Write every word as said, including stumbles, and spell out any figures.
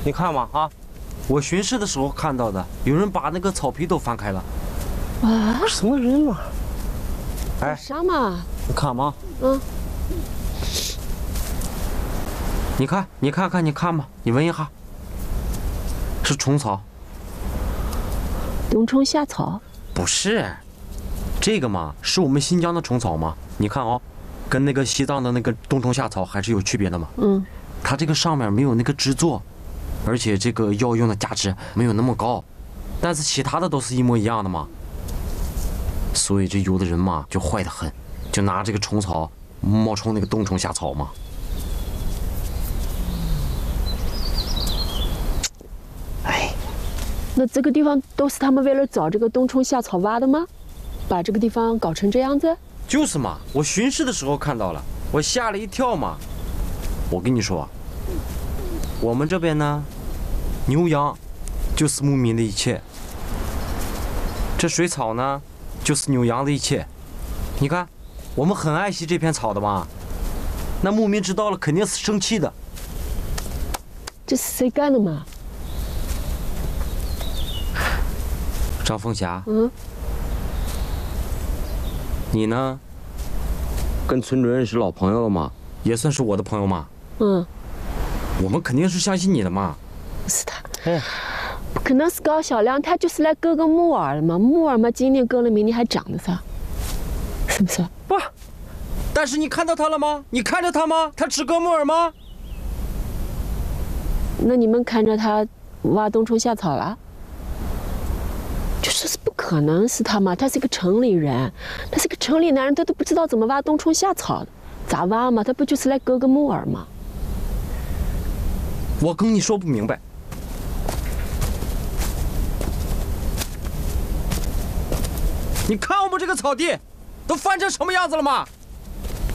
你看嘛啊，我巡视的时候看到的，有人把那个草皮都翻开了。 啊？ 什么人嘛？ 哎，啥嘛？ 你看嘛。 嗯。 你看，你看看，你看吧，你闻一下，是虫草。 冬虫夏草？ 不是，这个嘛，是我们新疆的虫草嘛。你看哦，跟那个西藏的那个冬虫夏草还是有区别的嘛。 嗯。 它这个上面没有那个制作，而且这个药用的价值没有那么高，但是其他的都是一模一样的嘛。所以这有的人嘛就坏得很，就拿这个虫草冒充那个冬虫夏草嘛。 哎，那这个地方都是他们为了找这个冬虫夏草挖的吗？把这个地方搞成这样子？ 就是嘛，我巡视的时候看到了，我吓了一跳嘛。我跟你说，我们这边呢，牛羊就是牧民的一切，这水草呢，就是牛羊的一切。你看，我们很爱惜这片草的嘛，那牧民知道了肯定是生气的。 这是谁干的嘛？ 张凤霞， 嗯， 你呢，跟村主任是老朋友了嘛，也算是我的朋友嘛。 嗯， 我们肯定是相信你的嘛。 是他。 哎， 不可能是高小亮，他就是来割个木耳的嘛。木耳嘛，今年割了，明年还长的噻，是不是？ 不，但是你看到他了吗？你看着他吗？他只割木耳吗？ 那你们看着他挖冬虫夏草了？就说是不可能是他嘛，他是个城里人，他是个城里男人，他都不知道怎么挖冬虫夏草的，咋挖嘛？他不就是来割个木耳吗？ 我跟你说不明白。你看我们这个草地，都翻成什么样子了吗？